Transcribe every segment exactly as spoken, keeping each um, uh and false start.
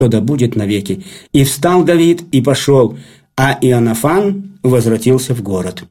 да будет навеки. И встал Давид и пошел, а Иоаннафан возвратился в город».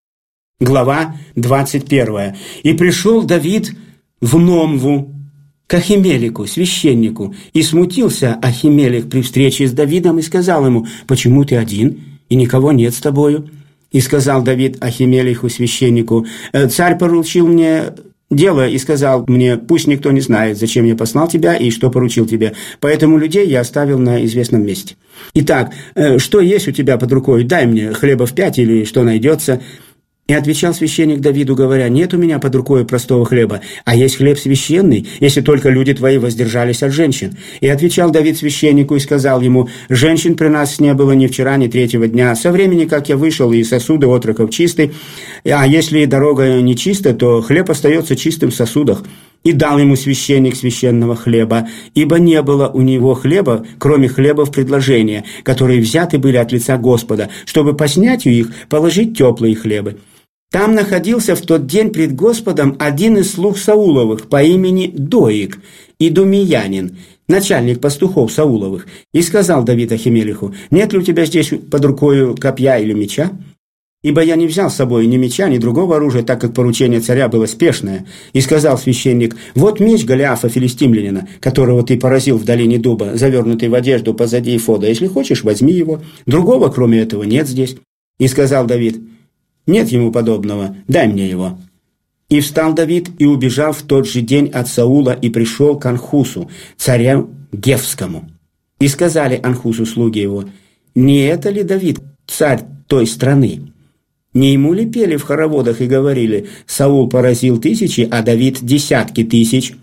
Глава двадцать первая. «И пришел Давид в Номву к Ахимелеку, священнику, и смутился Ахимелек при встрече с Давидом и сказал ему: почему ты один, и никого нет с тобою? И сказал Давид Ахимелеху, священнику: царь поручил мне дело и сказал мне: пусть никто не знает, зачем я послал тебя и что поручил тебе, поэтому людей я оставил на известном месте. Итак, что есть у тебя под рукой? Дай мне хлеба в пять или что найдется». И отвечал священник Давиду, говоря: «Нет у меня под рукой простого хлеба, а есть хлеб священный, если только люди твои воздержались от женщин». И отвечал Давид священнику и сказал ему: «Женщин при нас не было ни вчера, ни третьего дня, со времени, как я вышел, и сосуды отроков чисты, а если дорога не чиста, то хлеб остается чистым в сосудах». И дал ему священник священного хлеба, ибо не было у него хлеба, кроме хлебов предложения, которые взяты были от лица Господа, чтобы по снятию их положить теплые хлебы. Там находился в тот день пред Господом один из слуг Сауловых по имени Доик, идумеянин, начальник пастухов Сауловых. И сказал Давид Ахимелеху: «Нет ли у тебя здесь под рукою копья или меча? Ибо я не взял с собой ни меча, ни другого оружия, так как поручение царя было спешное». И сказал священник: «Вот меч Голиафа филистимлянина, которого ты поразил в долине дуба, завернутый в одежду позади эфода. Если хочешь, возьми его. Другого, кроме этого, нет здесь». И сказал Давид: «Нет ему подобного, дай мне его». И встал Давид и убежал в тот же день от Саула и пришел к Анхусу, царю Гевскому. И сказали Анхусу слуги его: «Не это ли Давид, царь той страны? Не ему ли пели в хороводах и говорили: Саул поразил тысячи, а Давид десятки тысяч?»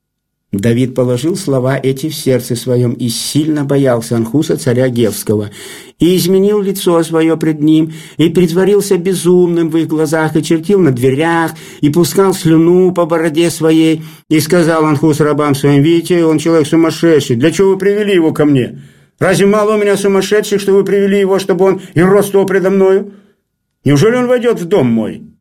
Давид положил слова эти в сердце своем и сильно боялся Анхуса, царя Гевского, и изменил лицо свое пред ним, и притворился безумным в их глазах, и чертил на дверях, и пускал слюну по бороде своей. И сказал Анхус рабам своим: «Видите, он человек сумасшедший, для чего вы привели его ко мне? Разве мало у меня сумасшедших, что вы привели его, чтобы он и родствовал предо мною? Неужели он войдет в дом мой?